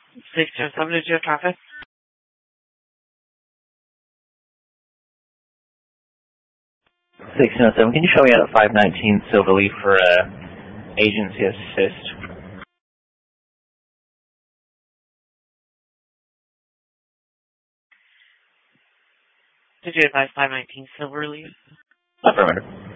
607, did you have traffic? 1607, can you show me out at 519 Silverleaf for agency assist? Did you advise 519 Silverleaf? Affirmative.